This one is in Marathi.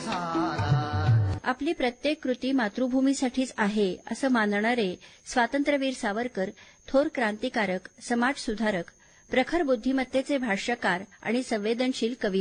आपली प्रत्येक कृती मातृभूमीसाठीच आहे असं मानणारे स्वातंत्र्यवीर सावरकर थोर क्रांतिकारक, समाजसुधारक, प्रखर बुद्धिमत्तेचे भाष्यकार आणि संवेदनशील कवी